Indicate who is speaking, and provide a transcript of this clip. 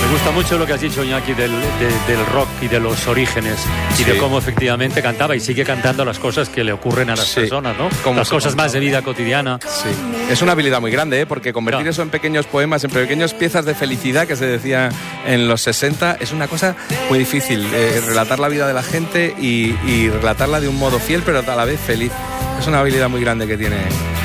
Speaker 1: Me gusta mucho lo que has dicho, Iñaki, del rock y de los orígenes y de cómo efectivamente cantaba y sigue cantando las cosas que le ocurren a las personas, ¿no? Las cosas más de vida cotidiana.
Speaker 2: Sí, es una habilidad muy grande, porque convertir eso en pequeños poemas, en pequeñas piezas de felicidad, que se decía en los 60, es una cosa muy difícil. Relatar la vida de la gente y relatarla de un modo fiel, pero a la vez feliz. Es una habilidad muy grande que tiene